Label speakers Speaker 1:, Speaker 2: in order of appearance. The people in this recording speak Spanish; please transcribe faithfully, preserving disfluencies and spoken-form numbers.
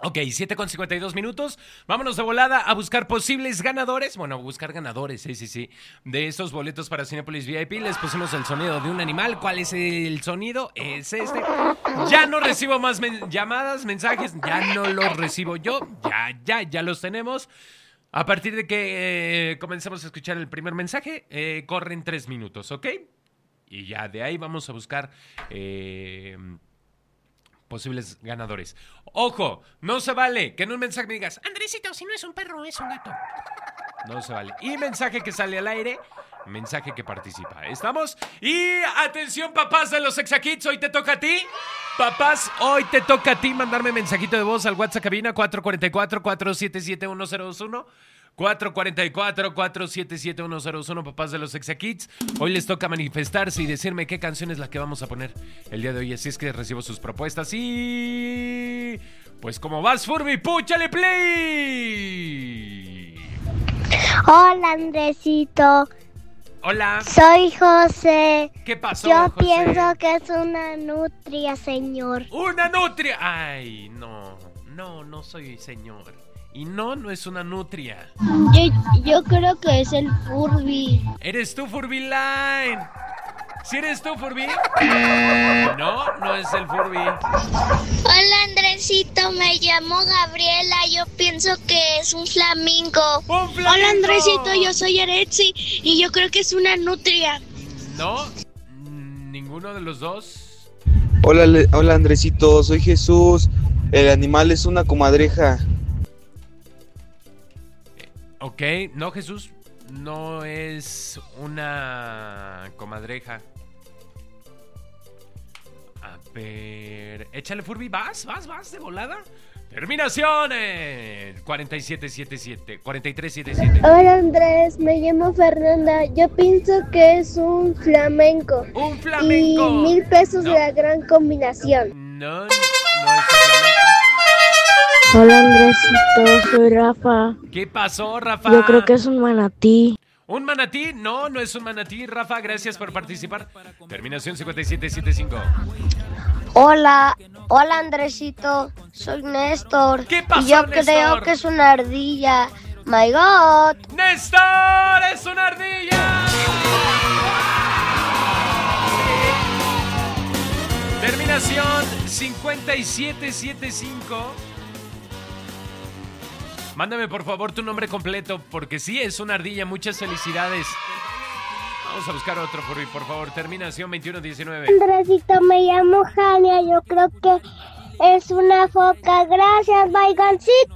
Speaker 1: Ok, siete con cincuenta y dos minutos. Vámonos de volada a buscar posibles ganadores. Bueno, a buscar ganadores, sí, sí, sí. De estos boletos para Cinépolis V I P. Les pusimos el sonido de un animal. ¿Cuál es el sonido? Es este. Ya no recibo más men- llamadas, mensajes. Ya no los recibo yo. Ya, ya, ya los tenemos. A partir de que eh, comencemos a escuchar el primer mensaje, eh, corren tres minutos, ¿ok? Y ya de ahí vamos a buscar... Eh, posibles ganadores. ¡Ojo! No se vale que en un mensaje me digas, Andresito, si no es un perro, es un gato. No se vale. Y mensaje que sale al aire, mensaje que participa. ¿Estamos? Y atención, papás de los Exakids, hoy te toca a ti. Papás, hoy te toca a ti mandarme mensajito de voz al WhatsApp cabina cuatro cuatro cuatro, cuatro siete siete, uno cero dos uno. cuatro cuatro cuatro, cuatro siete siete, uno cero uno, papás de los Exakids. Hoy les toca manifestarse y decirme qué canción es la que vamos a poner el día de hoy. Así es que recibo sus propuestas y... pues como vas, Furby, ¡púchale play!
Speaker 2: Hola, Andresito.
Speaker 1: Hola.
Speaker 2: Soy José.
Speaker 1: ¿Qué pasó,
Speaker 2: Yo
Speaker 1: José?
Speaker 2: pienso que es una nutria, señor.
Speaker 1: ¡Una nutria! Ay, no, no, no soy señor. Y no, no es una nutria.
Speaker 2: Yo, yo creo que es el Furby.
Speaker 1: ¿Eres tú, Furby Line? ¿Sí eres tú, Furby? No, no es el Furby.
Speaker 2: Hola, Andresito. Me llamo Gabriela. Yo pienso que es un flamingo.
Speaker 1: ¡Un flamingo!
Speaker 2: Hola, Andresito. Yo soy Aretsi y yo creo que es una nutria.
Speaker 1: No, ninguno de los dos.
Speaker 3: Hola, Le- hola Andresito, soy Jesús. El animal es una comadreja.
Speaker 1: Ok, no, Jesús, no es una comadreja. A ver, échale, Furby, vas, vas, vas de volada. Terminación eh, cuarenta y siete setenta y siete, cuarenta y tres setenta y siete.
Speaker 2: Hola, Andrés. Me llamo Fernanda. Yo pienso que es un flamenco.
Speaker 1: ¡Un flamenco!
Speaker 2: Y mil pesos
Speaker 1: No.
Speaker 2: la gran combinación.
Speaker 1: No, no es un flamenco.
Speaker 4: Hola, Andresito, soy Rafa.
Speaker 1: ¿Qué pasó, Rafa?
Speaker 4: Yo creo que es un manatí.
Speaker 1: ¿Un manatí? No, no es un manatí, Rafa, gracias por participar. Terminación cincuenta y siete setenta y cinco.
Speaker 2: Hola, hola, Andresito. Soy Néstor.
Speaker 1: ¿Qué pasó,
Speaker 2: Y yo
Speaker 1: Néstor?
Speaker 2: creo que es una ardilla. My God.
Speaker 1: ¡Néstor es una ardilla! Terminación cincuenta y siete setenta y cinco. Mándame por favor tu nombre completo, porque sí es una ardilla. Muchas felicidades. Vamos a buscar otro, Furby, por favor. Terminación veintiuno diecinueve.
Speaker 2: Andresito, me llamo Jania. Yo creo que es una foca. Gracias, Baigancito.